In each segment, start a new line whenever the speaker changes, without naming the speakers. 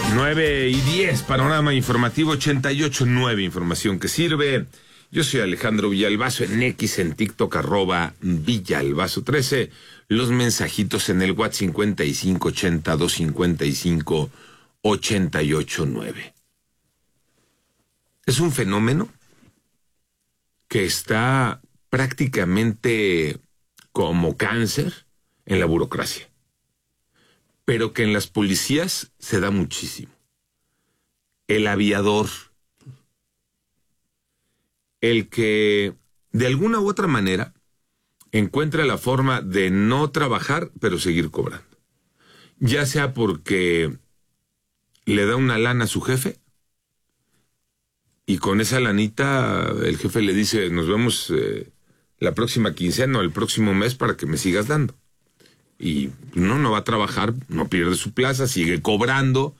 9:10, panorama informativo 88.9, información que sirve. Yo soy Alejandro Villalbazo, en X, en TikTok, @Villalbazo13. Los mensajitos en el WhatsApp 5580-255-889. Es un fenómeno que está prácticamente como cáncer en la burocracia, pero que en las policías se da muchísimo. El aviador, el que de alguna u otra manera encuentra la forma de no trabajar, pero seguir cobrando. Ya sea porque le da una lana a su jefe, y con esa lanita el jefe le dice, nos vemos la próxima quincena o el próximo mes para que me sigas dando. Y no va a trabajar, no pierde su plaza, sigue cobrando.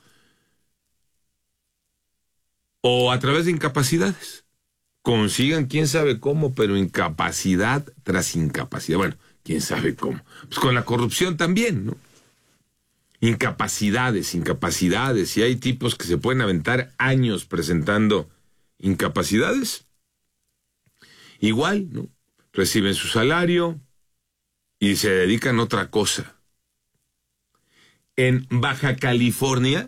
O a través de incapacidades. Consigan quién sabe cómo, pero incapacidad tras incapacidad. Bueno, quién sabe cómo. Pues con la corrupción también, ¿no? Incapacidades. Y hay tipos que se pueden aventar años presentando incapacidades. Igual, ¿no? Reciben su salario y se dedican a otra cosa. En Baja California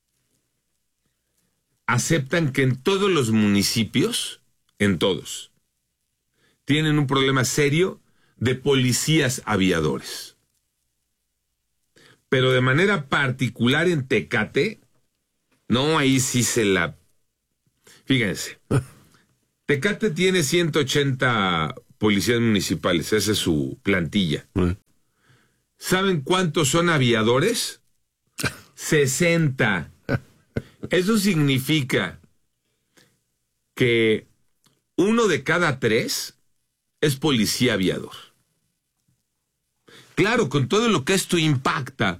aceptan que en todos los municipios, en todos, tienen un problema serio de policías aviadores. Pero de manera particular en Tecate, no, ahí sí se la... Fíjense, Tecate tiene 180 policías municipales, esa es su plantilla. ¿Saben cuántos son aviadores? 60. Eso significa que 1 de cada 3 es policía aviador. Claro, con todo lo que esto impacta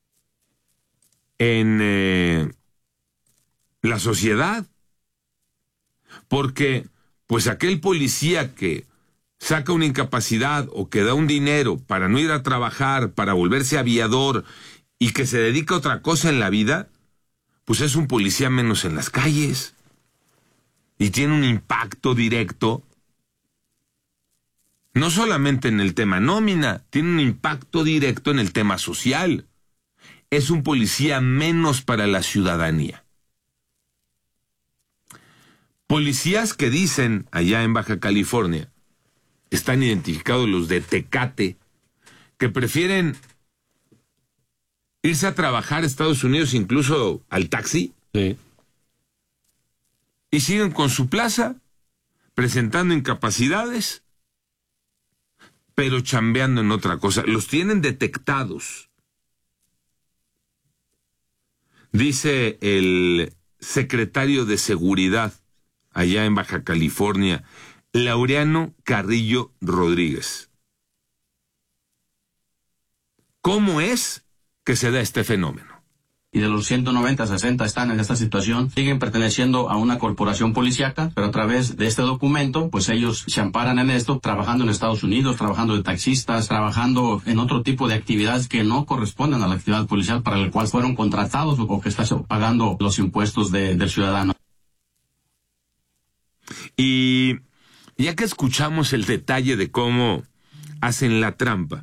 en la sociedad, porque pues aquel policía que saca una incapacidad o que da un dinero para no ir a trabajar, para volverse aviador y que se dedica a otra cosa en la vida, pues es un policía menos en las calles y tiene un impacto directo, no solamente en el tema nómina, tiene un impacto directo en el tema social. Es un policía menos para la ciudadanía. Policías que dicen allá en Baja California, están identificados los de Tecate, que prefieren irse a trabajar a Estados Unidos, incluso al taxi, sí, y siguen con su plaza, presentando incapacidades, pero chambeando en otra cosa. Los tienen detectados. Dice el secretario de Seguridad allá en Baja California, Laureano Carrillo Rodríguez. ¿Cómo es que se da este fenómeno?
Y de los 190, 60 están en esta situación, siguen perteneciendo a una corporación policíaca, pero a través de este documento, pues ellos se amparan en esto, trabajando en Estados Unidos, trabajando de taxistas, trabajando en otro tipo de actividades que no corresponden a la actividad policial para la cual fueron contratados o que están pagando los impuestos del ciudadano.
Y ya que escuchamos el detalle de cómo hacen la trampa,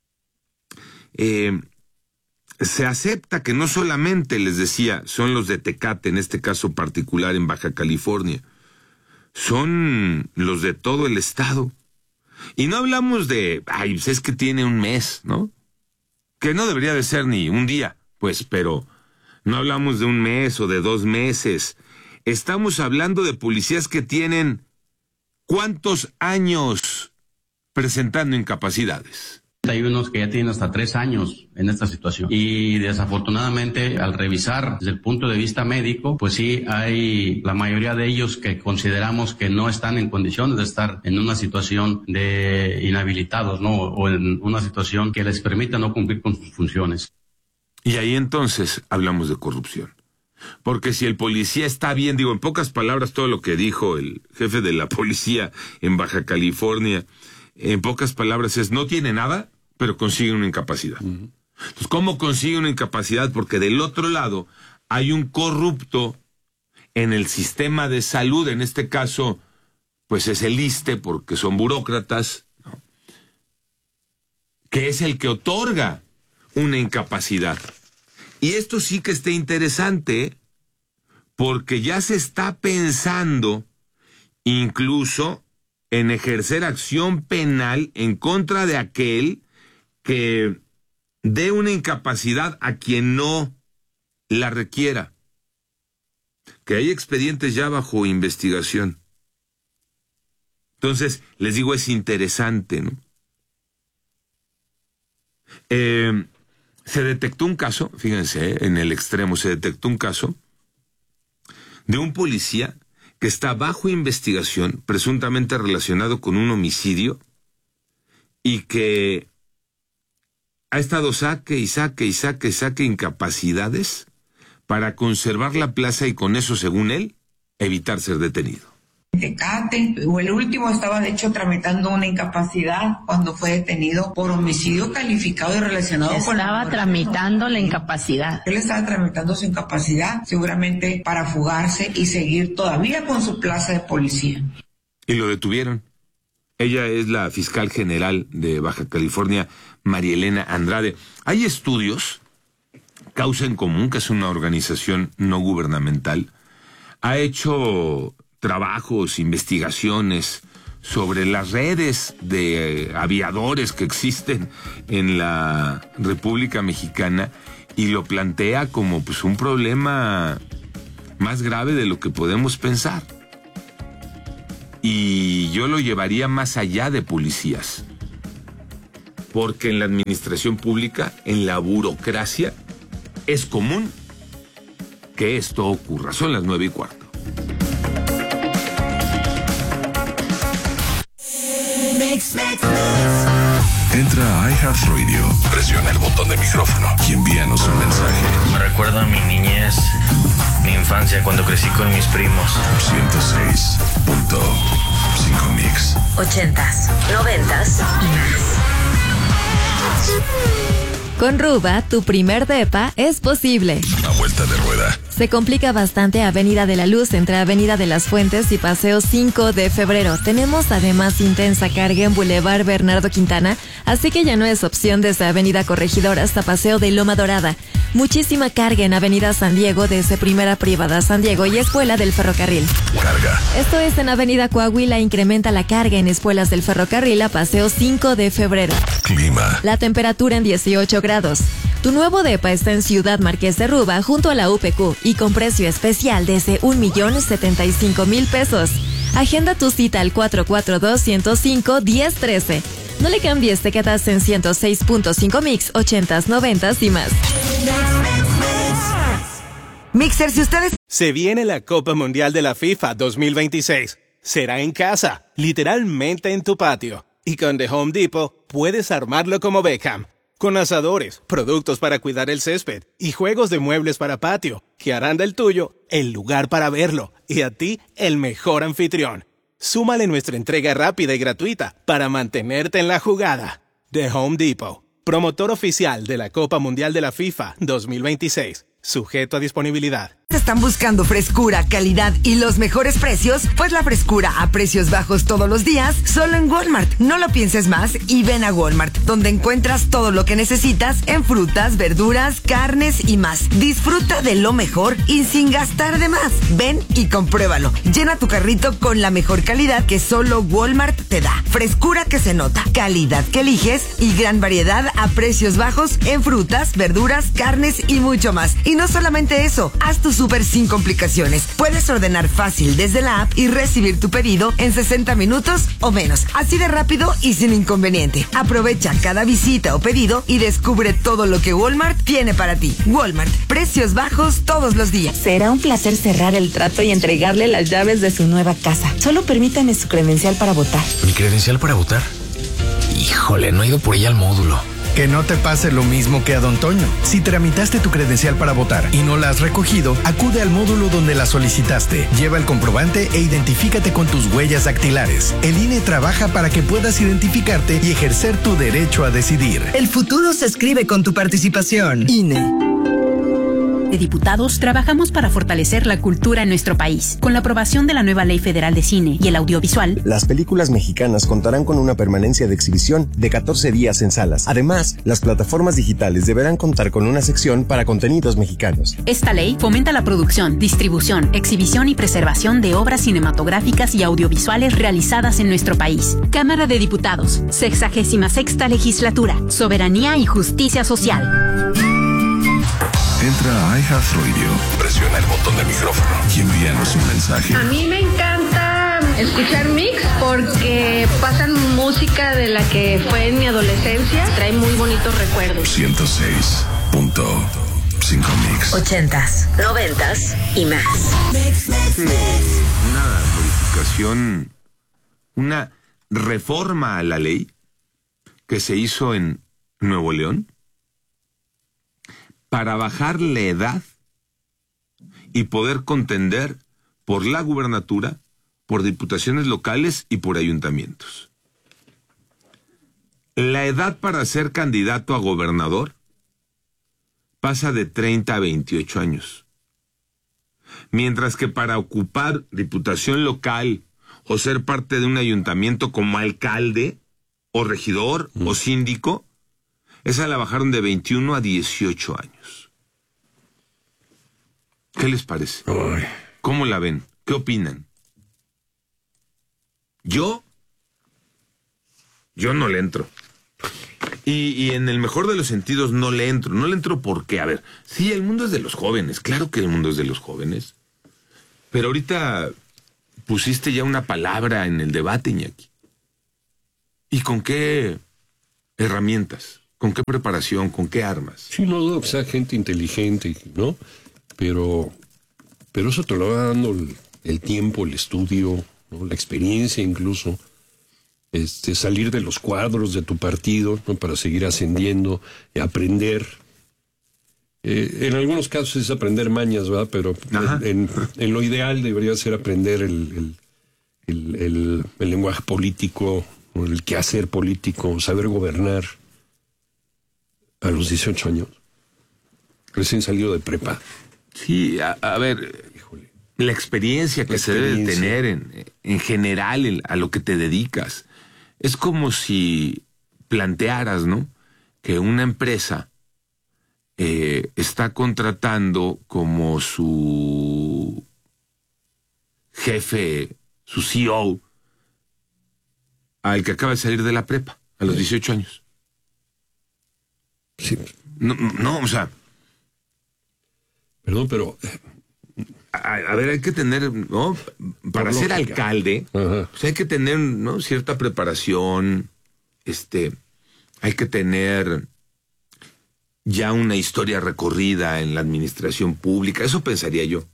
se acepta que no solamente, les decía, son los de Tecate, en este caso particular en Baja California, son los de todo el estado. Y no hablamos de, pues es que tiene un mes, ¿no? Que no debería de ser ni un día, pues, pero no hablamos de un mes o de 2 meses. Estamos hablando de policías que tienen ¿cuántos años presentando incapacidades?
Hay unos que ya tienen hasta 3 años en esta situación. Y desafortunadamente, al revisar desde el punto de vista médico, pues sí hay la mayoría de ellos que consideramos que no están en condiciones de estar en una situación de inhabilitados, ¿no? O en una situación que les permita no cumplir con sus funciones.
Y ahí entonces hablamos de corrupción. Porque si el policía está bien, digo, en pocas palabras todo lo que dijo el jefe de la policía en Baja California, en pocas palabras es, no tiene nada, pero consigue una incapacidad. Entonces, ¿cómo consigue una incapacidad? Porque del otro lado hay un corrupto en el sistema de salud, en este caso, pues es el ISSSTE, porque son burócratas, ¿no?, que es el que otorga una incapacidad. Y esto sí que está interesante, porque ya se está pensando incluso en ejercer acción penal en contra de aquel que dé una incapacidad a quien no la requiera. Que hay expedientes ya bajo investigación. Entonces, les digo, es interesante, ¿no? Se detectó un caso, fíjense, en el extremo, se detectó un caso de un policía que está bajo investigación, presuntamente relacionado con un homicidio, y que ha estado saque incapacidades para conservar la plaza y con eso, según él, evitar ser detenido.
Tecate, o el último estaba de hecho tramitando una incapacidad cuando fue detenido por homicidio calificado y relacionado con...
Estaba tramitando la incapacidad.
Él estaba tramitando su incapacidad, seguramente para fugarse y seguir todavía con su plaza de policía.
Y lo detuvieron. Ella es la fiscal general de Baja California, María Elena Andrade. Hay estudios, Causa en Común, que es una organización no gubernamental, ha hecho trabajos, investigaciones sobre las redes de aviadores que existen en la República Mexicana y lo plantea como pues un problema más grave de lo que podemos pensar. Y yo lo llevaría más allá de policías, porque en la administración pública, en la burocracia, es común que esto ocurra. Son las 9:15.
Entra a iHeartRadio, presiona el botón de micrófono y envíanos un mensaje.
Me recuerda a mi niñez, mi infancia, cuando crecí con mis primos.
106.5 Mix.
80s, 90s y más.
Con Ruba, tu primer depa es posible.
A vuelta de rueda.
Se complica bastante Avenida de la Luz entre Avenida de las Fuentes y Paseo 5 de Febrero. Tenemos además intensa carga en Boulevard Bernardo Quintana, así que ya no es opción desde Avenida Corregidor hasta Paseo de Loma Dorada. Muchísima carga en Avenida San Diego desde Primera Privada San Diego y Escuela del Ferrocarril.
Carga.
Esto es en Avenida Coahuila, incrementa la carga en Escuelas del Ferrocarril a Paseo 5 de Febrero.
Clima.
La temperatura en 18 grados. Tu nuevo depa está en Ciudad Marqués de Ruba, junto a la UPQ, y con precio especial desde 1,075,000 pesos. Agenda tu cita al 442-105-1013. No le cambies, te quedas en 106.5 Mix, 80s, 90s y más.
Mixer, si ustedes...
Se viene la Copa Mundial de la FIFA 2026. Será en casa, literalmente en tu patio. Y con The Home Depot puedes armarlo como Beckham. Con asadores, productos para cuidar el césped y juegos de muebles para patio, que harán del tuyo el lugar para verlo y a ti el mejor anfitrión. Súmale nuestra entrega rápida y gratuita para mantenerte en la jugada. The Home Depot, promotor oficial de la Copa Mundial de la FIFA 2026. Sujeto a disponibilidad.
¿Están buscando frescura, calidad y los mejores precios? Pues la frescura a precios bajos todos los días, solo en Walmart. No lo pienses más y ven a Walmart, donde encuentras todo lo que necesitas en frutas, verduras, carnes y más. Disfruta de lo mejor y sin gastar de más. Ven y compruébalo. Llena tu carrito con la mejor calidad que solo Walmart te da. Frescura que se nota, calidad que eliges y gran variedad a precios bajos en frutas, verduras, carnes y mucho más. Y no solamente eso, haz tu súper sin complicaciones. Puedes ordenar fácil desde la app y recibir tu pedido en 60 minutos o menos. Así de rápido y sin inconveniente. Aprovecha cada visita o pedido y descubre todo lo que Walmart tiene para ti. Walmart, precios bajos todos los días.
Será un placer cerrar el trato y entregarle las llaves de su nueva casa. Solo permítame su credencial para votar.
¿Mi credencial para votar? Híjole, no he ido por ella al módulo.
Que no te pase lo mismo que a Don Toño. Si tramitaste tu credencial para votar y no la has recogido, acude al módulo donde la solicitaste. Lleva el comprobante e identifícate con tus huellas dactilares. El INE trabaja para que puedas identificarte y ejercer tu derecho a decidir.
El futuro se escribe con tu participación.
INE.
de Diputados trabajamos para fortalecer la cultura en nuestro país. Con la aprobación de la nueva Ley Federal de Cine y el Audiovisual,
las películas mexicanas contarán con una permanencia de exhibición de 14 días en salas. Además, las plataformas digitales deberán contar con una sección para contenidos mexicanos.
Esta ley fomenta la producción, distribución, exhibición y preservación de obras cinematográficas y audiovisuales realizadas en nuestro país. Cámara de Diputados, 66ª Legislatura, Soberanía y Justicia Social.
Entra a iHeartRadio, presiona el botón de micrófono y envíanos un mensaje.
A mí me encanta escuchar Mix porque pasan música de la que fue en mi adolescencia. Trae muy bonitos recuerdos.
106.5 Mix.
80s, 90s y más.
Una modificación, una reforma a la ley que se hizo en Nuevo León para bajar la edad y poder contender por la gubernatura, por diputaciones locales y por ayuntamientos. La edad para ser candidato a gobernador pasa de 30 a 28 años. Mientras que para ocupar diputación local o ser parte de un ayuntamiento como alcalde o regidor o síndico, esa la bajaron de 21 a 18 años. ¿Qué les parece?
Ay.
¿Cómo la ven? ¿Qué opinan? Yo no le entro. Y en el mejor de los sentidos no le entro. No le entro porque, a ver, sí, el mundo es de los jóvenes. Claro que el mundo es de los jóvenes. Pero ahorita pusiste ya una palabra en el debate, Iñaki. ¿Y con qué herramientas? ¿Con qué preparación? ¿Con qué armas?
Sí, no dudo que sea gente inteligente, ¿no? Pero eso te lo va dando el tiempo, el estudio, ¿no? La experiencia incluso. Salir de los cuadros de tu partido, ¿no? Para seguir ascendiendo, aprender. En algunos casos es aprender mañas, ¿verdad? Pero en lo ideal debería ser aprender el lenguaje político, el quehacer político, saber gobernar. A los 18 años, recién salido de prepa.
Sí, a ver, híjole, la experiencia que se debe tener en general a lo que te dedicas. Es como si plantearas, ¿no?, que una empresa está contratando como su jefe, su CEO, al que acaba de salir de la prepa, a los 18 años.
Sí.
No, o sea...
Perdón, pero...
A ver, hay que tener, ¿no? Para ser alcalde, pues hay que tener, ¿no?, cierta preparación, hay que tener ya una historia recorrida en la administración pública, eso pensaría yo.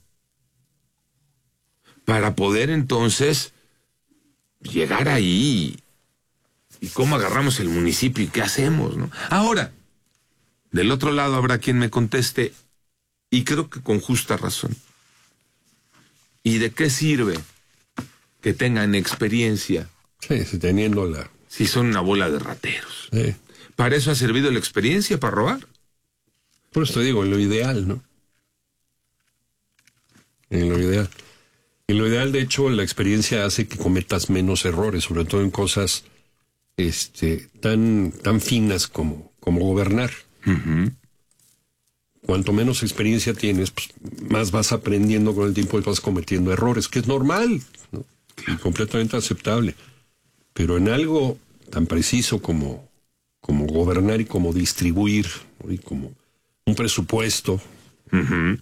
Para poder entonces llegar ahí y cómo agarramos el municipio y qué hacemos, ¿no? Ahora, del otro lado habrá quien me conteste, y creo que con justa razón. ¿Y de qué sirve que tengan experiencia?
Sí, teniendo
si son una bola de rateros.
Sí.
¿Para eso ha servido la experiencia, para robar?
Por eso te digo, en lo ideal, ¿no? En lo ideal. En lo ideal, de hecho, la experiencia hace que cometas menos errores, sobre todo en cosas tan finas como gobernar. Uh-huh. Cuanto menos experiencia tienes, pues más vas aprendiendo con el tiempo y vas cometiendo errores, que es normal, ¿no? Y completamente aceptable. Pero en algo tan preciso como gobernar y como distribuir, ¿no?, y como un presupuesto, uh-huh,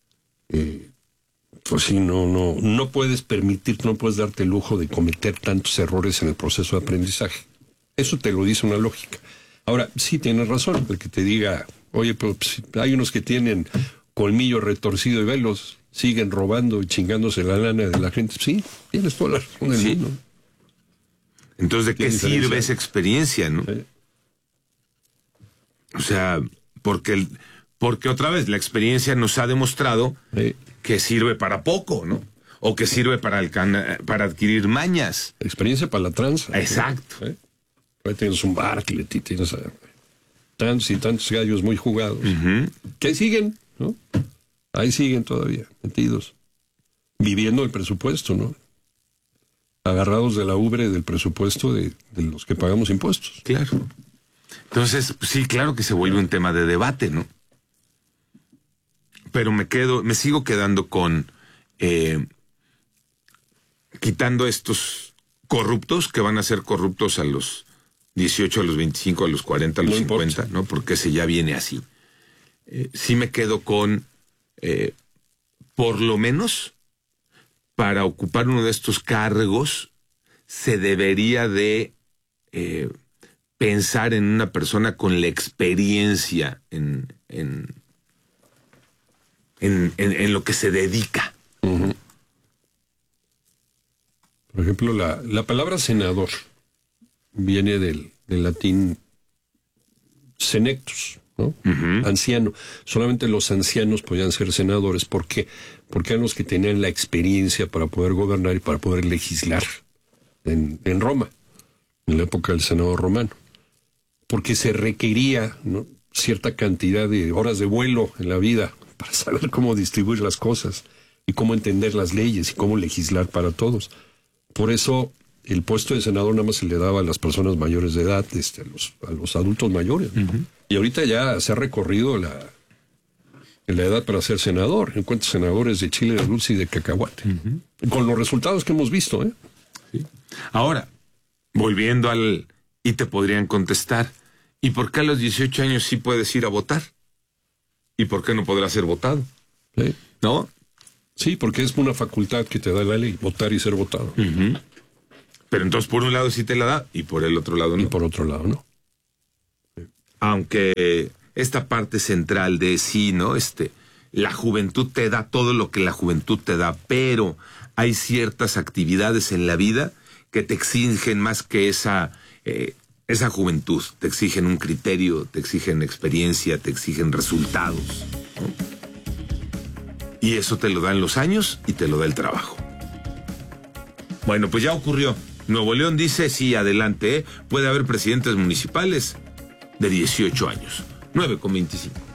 pues sí, no puedes permitir, no puedes darte el lujo de cometer tantos errores en el proceso de aprendizaje. Eso te lo dice una lógica. Ahora, sí tienes razón, el que te diga, oye, pero hay unos que tienen colmillo retorcido y velos, siguen robando y chingándose la lana de la gente. Sí, tienes toda la razón del mundo.
Entonces, ¿de qué sirve esa experiencia, no?
Sí.
O sea, porque otra vez la experiencia nos ha demostrado que sirve para poco, ¿no? O que sirve para adquirir mañas.
Experiencia para la tranza.
Exacto.
¿Sí? Ahí tienes un Bartlett y tienes tantos y tantos gallos muy jugados, uh-huh, que siguen, ¿no? Ahí siguen todavía, metidos. Viviendo el presupuesto, ¿no? Agarrados de la ubre del presupuesto de los que pagamos impuestos.
Claro. Entonces, sí, claro que se vuelve un tema de debate, ¿no? Pero me sigo quedando con quitando estos corruptos que van a ser corruptos a los 18, a los 25, a los 40, a los 50, ¿no? Porque ese ya viene así. Sí me quedo con, por lo menos, para ocupar uno de estos cargos, se debería de pensar en una persona con la experiencia en lo que se dedica.
Uh-huh. Por ejemplo, la palabra senador viene del latín senectus, ¿no? Uh-huh. Anciano. Solamente los ancianos podían ser senadores. ¿Por qué? Porque eran los que tenían la experiencia para poder gobernar y para poder legislar en Roma, en la época del Senado romano. Porque se requería, ¿no?, cierta cantidad de horas de vuelo en la vida para saber cómo distribuir las cosas y cómo entender las leyes y cómo legislar para todos. Por eso el puesto de senador nada más se le daba a las personas mayores de edad, a los adultos mayores. Uh-huh. Y ahorita ya se ha recorrido la edad para ser senador. Encuentro senadores de chile, de dulce y de cacahuate. Uh-huh. Con los resultados que hemos visto, ¿eh?
Sí. Ahora, volviendo y te podrían contestar, ¿y por qué a los 18 años sí puedes ir a votar? ¿Y por qué no podrás ser votado?
¿Sí?
¿No?
Sí, porque es una facultad que te da la ley, votar y ser votado.
Uh-huh. Pero entonces por un lado sí te la da y por el otro lado no.
Y por otro lado no.
Sí. Aunque esta parte central de sí, ¿no? La juventud te da todo lo que la juventud te da, pero hay ciertas actividades en la vida que te exigen más que esa juventud. Te exigen un criterio, te exigen experiencia, te exigen resultados, ¿no? Y eso te lo dan los años y te lo da el trabajo. Bueno, pues ya ocurrió. Nuevo León dice, sí, adelante, puede haber presidentes municipales de 18 años. 9:25.